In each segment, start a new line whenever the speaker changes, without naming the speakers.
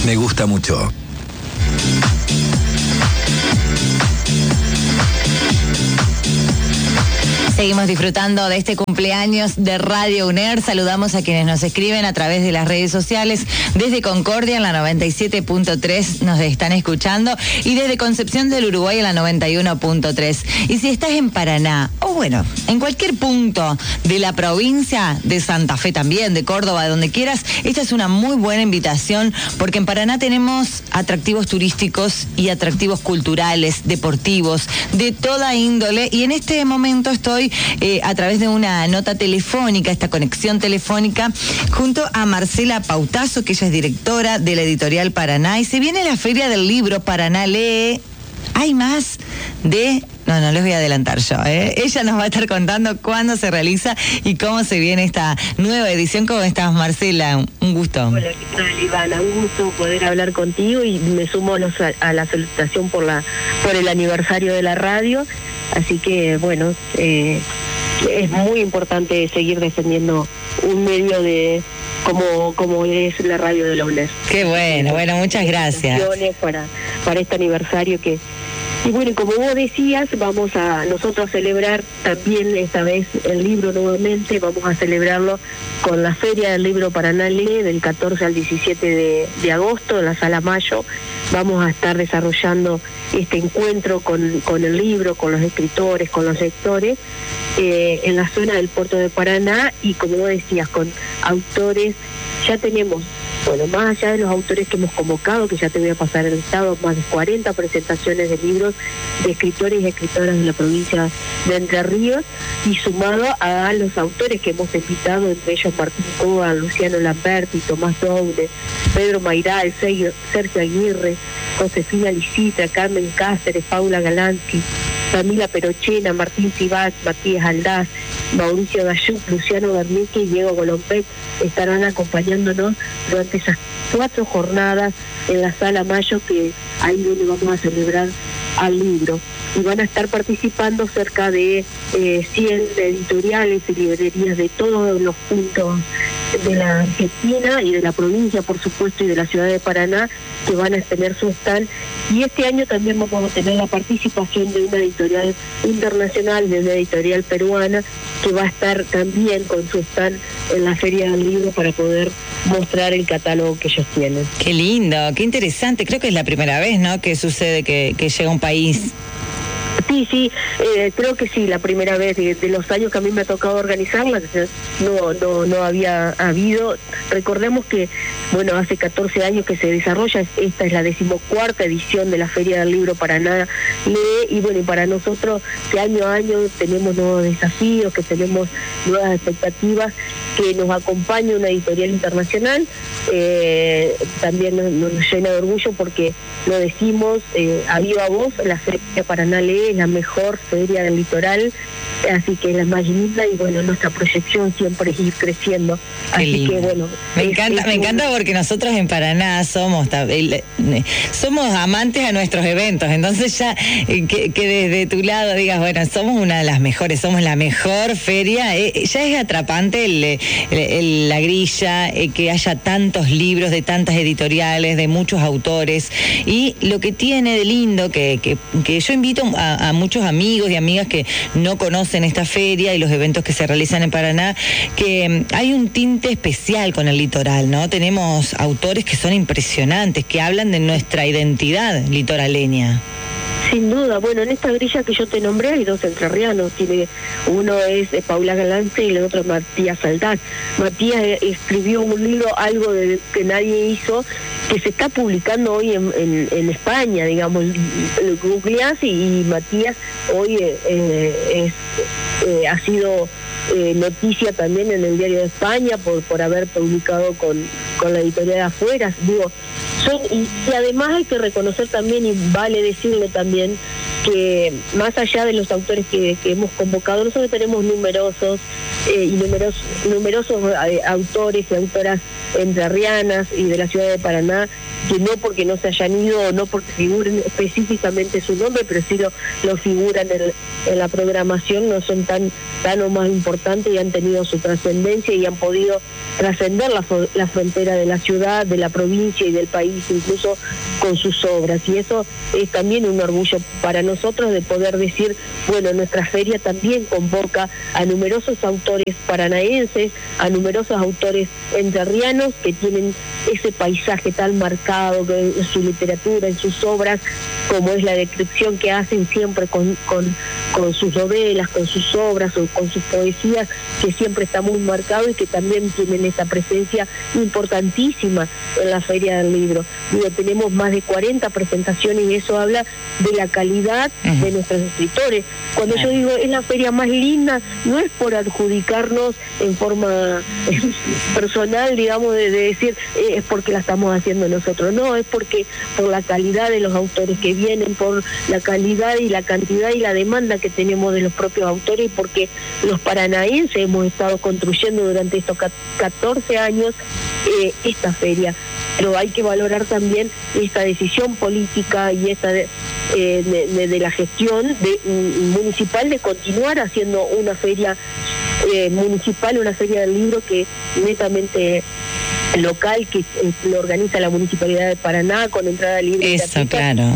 Me gusta mucho.
Seguimos disfrutando de este cumpleaños de Radio UNER. Saludamos a quienes nos escriben a través de las redes sociales. Desde Concordia en la 97.3 nos están escuchando y desde Concepción del Uruguay en la 91.3. Y si estás en Paraná o bueno, en cualquier punto de la provincia de Santa Fe también, de Córdoba, donde quieras, esta es una muy buena invitación porque en Paraná tenemos atractivos turísticos y atractivos culturales, deportivos, de toda índole. Y en este momento estoy a través de una nota telefónica, esta conexión telefónica, junto a Marcela Pautazo, que ella es directora de la editorial Paraná, y se viene la Feria del Libro Paraná Lee. Hay más de... No les voy a adelantar yo, Ella nos va a estar contando cuándo se realiza y cómo se viene esta nueva edición. ¿Cómo estás, Marcela? Un gusto.
Hola, ¿qué tal, Ivana? Un gusto poder hablar contigo y me sumo a la felicitación por el aniversario de la radio. Así que, bueno, es muy importante seguir defendiendo un medio de como es la radio de la UNER.
Qué bueno, muchas gracias.
Para este aniversario y bueno, como vos decías, vamos a nosotros a celebrar también esta vez el libro nuevamente, vamos a celebrarlo con la Feria del Libro Paraná Lee del 14 al 17 de agosto en la Sala Mayo. Vamos a estar desarrollando este encuentro con el libro, con los escritores, con los lectores, en la zona del puerto de Paraná y como vos decías, con autores. Ya tenemos, bueno, más allá de los autores que hemos convocado, que ya te voy a pasar el listado, más de 40 presentaciones de libros de escritores y escritoras de la provincia de Entre Ríos, y sumado a los autores que hemos invitado, entre ellos Martín Coa, Luciano Lamberti, Tomás Doble, Pedro Mayral, Sergio Aguirre, Josefina Licitra, Carmen Cáceres, Paula Galansky, Camila Perochena, Martín Cibat, Matías Aldaz, Mauricio Gayuc, Luciano Bernique y Diego Golompet estarán acompañándonos durante esas 4 jornadas en la Sala Mayo, que ahí donde vamos a celebrar al libro. Y van a estar participando cerca de 100 editoriales y librerías de todos los puntos de la Argentina y de la provincia, por supuesto, y de la ciudad de Paraná, que van a tener su stand. Y este año también vamos a tener la participación de una editorial internacional, de una editorial peruana, que va a estar también con su stand en la Feria del Libro para poder mostrar el catálogo que ellos tienen.
Qué lindo, qué interesante. Creo que es la primera vez, ¿no?, que sucede que llega un país.
Sí, creo que sí, la primera vez de los años que a mí me ha tocado organizarla, no había habido. Recordemos que, bueno, hace 14 años que se desarrolla, esta es la 14ª edición de la Feria del Libro Paraná Lee, y bueno, y para nosotros que año a año tenemos nuevos desafíos, que tenemos nuevas expectativas, que nos acompañe una editorial internacional, también nos llena de orgullo porque lo decimos a viva voz, la Feria Paraná Lee es la mejor feria del litoral, así que es la más linda y bueno, nuestra proyección siempre es ir creciendo. Así que bueno.
Me encanta porque nosotros en Paraná somos amantes a nuestros eventos, entonces ya que desde tu lado digas, bueno, somos una de las mejores, somos la mejor feria, ya es atrapante la grilla, que haya tantos libros de tantas editoriales, de muchos autores, y lo que tiene de lindo, que yo invito a muchos amigos y amigas que no conocen esta feria y los eventos que se realizan en Paraná, que hay un tinte especial con el litoral, ¿no? Tenemos autores que son impresionantes, que hablan de nuestra identidad litoraleña.
Sin duda, bueno, en esta grilla que yo te nombré hay 2 entrerrianos, uno es Paula Galante y el otro Matías Aldaz. Matías escribió un libro, algo que nadie hizo, que se está publicando hoy en España, digamos, lo googleás y Matías hoy ha sido noticia también en el Diario de España por haber publicado con la editorial de afuera, y además hay que reconocer también, y vale decirlo también, que más allá de los autores que hemos convocado, nosotros tenemos numerosos autores y autoras entrerrianas y de la ciudad de Paraná, que no porque no se hayan ido, no porque figuren específicamente su nombre, pero sí lo figuran en la programación, no son tan o más importantes y han tenido su trascendencia y han podido trascender la frontera de la ciudad, de la provincia y del país, incluso con sus obras. Y eso es también un orgullo para nosotros de poder decir, bueno, nuestra feria también convoca a numerosos autores paranaenses, a numerosos autores entrerrianos que tienen ese paisaje tan marcado en su literatura, en sus obras, como es la descripción que hacen siempre con sus novelas, con sus obras o con sus poesías, que siempre está muy marcado y que también tienen esa presencia importantísima en la Feria del Libro. Tenemos más de 40 presentaciones y eso habla de la calidad de nuestros escritores. Cuando yo digo es la feria más linda, no es por adjudicarnos en forma personal, digamos, de decir es porque la estamos haciendo nosotros, no, es porque por la calidad de los autores que vienen, por la calidad y la cantidad y la demanda que tenemos de los propios autores, y porque los paranaenses hemos estado construyendo durante estos 14 años esta feria. Pero hay que valorar también esta decisión política y esta de la gestión municipal de continuar haciendo una feria municipal, una feria del libro que netamente local, que lo organiza la Municipalidad de Paraná con entrada libre.
Eso, claro,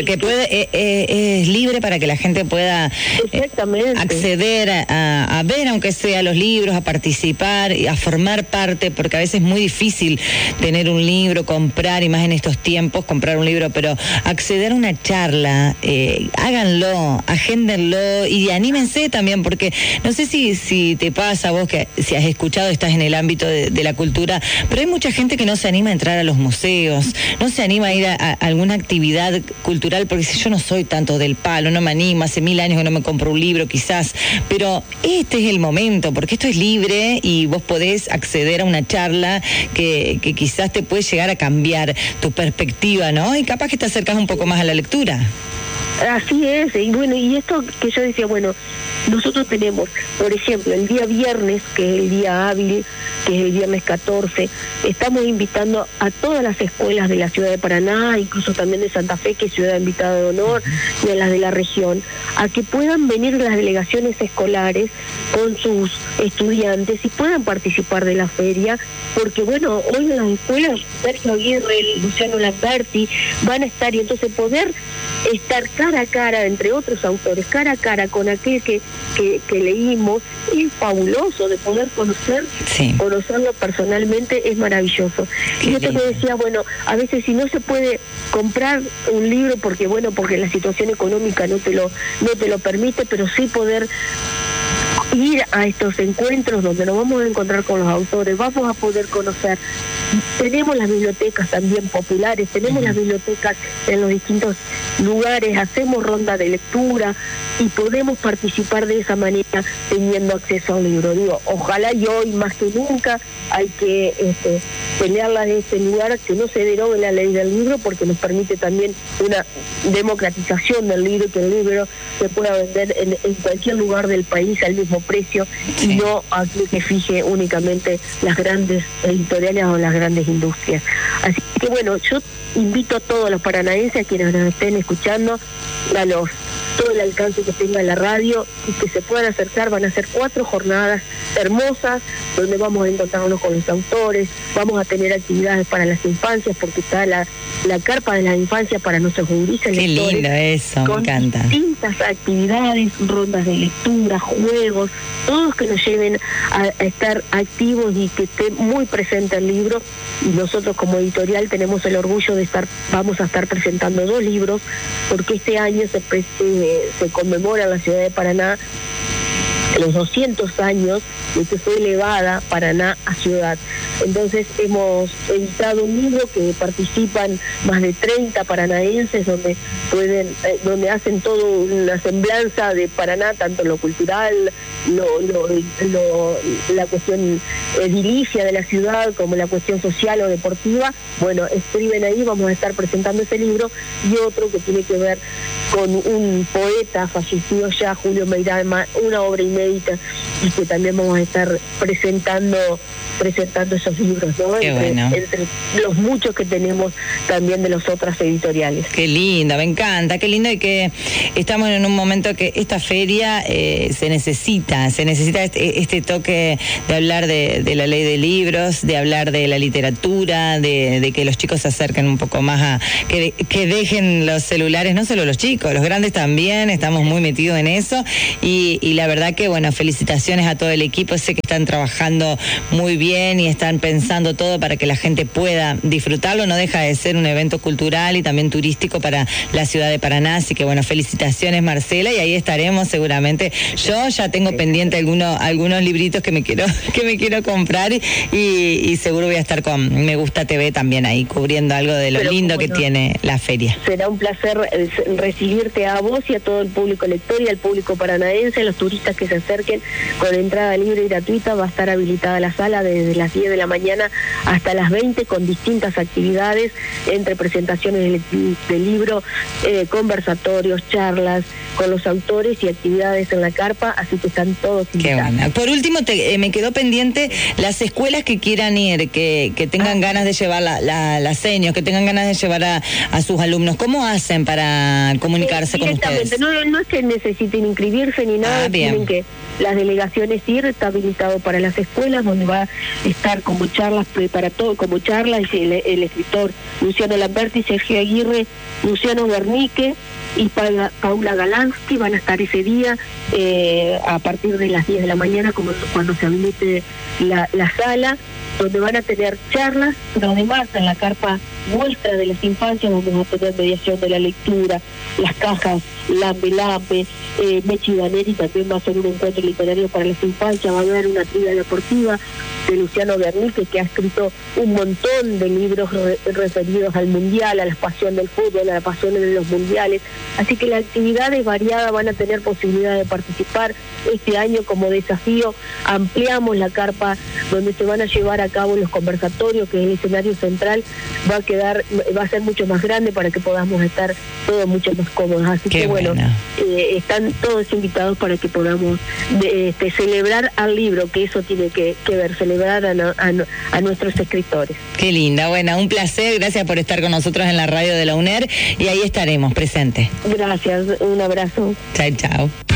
es libre para que la gente pueda acceder a ver, aunque sea los libros, a participar, a formar parte, porque a veces es muy difícil tener un libro, comprar, y más en estos tiempos, comprar un libro, pero acceder a una charla, háganlo, agéndenlo y anímense también, porque no sé si te pasa a vos, que si has escuchado, estás en el ámbito de la cultura, pero hay mucha gente que no se anima a entrar a los museos, no se anima a ir a alguna actividad cultural, porque si yo no soy tanto del palo, no me animo, hace 1000 años que no me compro un libro quizás, pero este es el momento, porque esto es libre y vos podés acceder a una charla que quizás te puede llegar a cambiar tu perspectiva, ¿no? Y capaz que te acercas un poco más a la lectura.
Así es, y bueno, y esto que yo decía, bueno, nosotros tenemos, por ejemplo, el día viernes, que es el día hábil, que es el viernes 14, estamos invitando a todas las escuelas de la ciudad de Paraná, incluso también de Santa Fe, que es ciudad invitada de honor, y a las de la región, a que puedan venir las delegaciones escolares con sus estudiantes y puedan participar de la feria, porque bueno, hoy en las escuelas, Sergio Aguirre, Luciano Lamberti, van a estar, y entonces poder estar cara a cara, entre otros autores, cara a cara con aquel que leímos, es fabuloso de poder conocerlo personalmente, es maravilloso. Y yo te decía, bueno, a veces si no se puede comprar un libro porque la situación económica no te lo permite, pero sí poder ir a estos encuentros donde nos vamos a encontrar con los autores, vamos a poder conocer. Tenemos las bibliotecas también populares, tenemos las bibliotecas en los distintos lugares, hacemos ronda de lectura y podemos participar de esa manera teniendo acceso a un libro. Digo, ojalá, y hoy más que nunca hay que pelearla de este lugar, que no se derogue la ley del libro, porque nos permite también una democratización del libro, que el libro se pueda vender en cualquier lugar del país al mismo precio, y no aquí que fije únicamente las grandes editoriales o las grandes industrias. Así que bueno, yo invito a todos los paranaenses, a quienes nos estén escuchando, todo el alcance que tenga la radio, y que se puedan acercar. Van a ser 4 jornadas hermosas donde vamos a encontrarnos con los autores, vamos a tener actividades para las infancias, porque está la carpa de las infancias para nuestros gurises.
Qué lindo eso, me encanta.
Distintas actividades, rondas de lectura, juegos, todos que nos lleven a estar activos y que esté muy presente el libro. Y nosotros como editorial tenemos el orgullo de vamos a estar presentando 2 libros, porque este año se conmemora en la ciudad de Paraná los 200 años de que fue elevada Paraná a ciudad. Entonces hemos editado un libro que participan más de 30 paranaenses, donde hacen toda una semblanza de Paraná, tanto lo cultural, la cuestión edilicia de la ciudad, como la cuestión social o deportiva. Bueno, escriben ahí, vamos a estar presentando ese libro, y otro que tiene que ver con un poeta fallecido ya, Julio Meirama, una obra inédita, y que también vamos a estar presentando esos esos libros, ¿no? Entre los muchos que tenemos también de las otras editoriales.
Qué lindo, me encanta, qué lindo, y que estamos en un momento que esta feria se necesita este toque de hablar de la ley de libros, de hablar de la literatura, de que los chicos se acerquen un poco más a que dejen los celulares, no solo los chicos, los grandes también, estamos muy metidos en eso, y la verdad que, bueno, felicitaciones a todo el equipo, sé que están trabajando muy bien y están pensando todo para que la gente pueda disfrutarlo, no deja de ser un evento cultural y también turístico para la ciudad de Paraná, así que bueno, felicitaciones Marcela, y ahí estaremos seguramente. Yo ya tengo pendiente algunos libritos que me quiero comprar, y seguro voy a estar con Me Gusta TV también ahí, cubriendo algo de lo lindo que tiene la feria.
Será un placer recibirte a vos y a todo el público lector y al público paranaense, a los turistas que se acerquen con entrada libre y gratuita. Va a estar habilitada la sala desde las 10 de la mañana hasta las 20 con distintas actividades, entre presentaciones del libro, conversatorios, charlas con los autores y actividades en la carpa, así que están todos invitados.
Qué bueno. Por último, me quedó pendiente las escuelas que quieran ir, que tengan ganas de llevar las seños, que tengan ganas de llevar a sus alumnos. ¿Cómo hacen para comunicarse con ustedes?
No es que necesiten inscribirse ni nada, tienen que las delegaciones ir, está habilitado para las escuelas, donde va a estar como charlas, como charlas el escritor Luciano Lamberti, Sergio Aguirre, Luciano Bernique y Paula Galansky van a estar ese día a partir de las 10 de la mañana, como cuando se habilite la sala, donde van a tener charlas, pero además en la carpa muestra de las infancias vamos a tener mediación de la lectura, las cajas Lambe, Mechi Daneri también va a ser un encuentro literario para las infancias, va a haber una trivia deportiva de Luciano Bernique, que ha escrito un montón de libros referidos al mundial, a la pasión del fútbol, a la pasión de los mundiales, así que las actividades variadas van a tener posibilidad de participar. Este año como desafío ampliamos la carpa donde se van a llevar a cabo los conversatorios, que es el escenario central, va a ser mucho más grande para que podamos estar todos mucho más cómodos, así que bueno, están todos invitados para que podamos celebrar al libro, que eso tiene que ver, celebrar a nuestros escritores.
Qué linda, bueno, un placer, gracias por estar con nosotros en la radio de la UNER, y ahí estaremos presentes.
Gracias, un abrazo.
Chao, chao.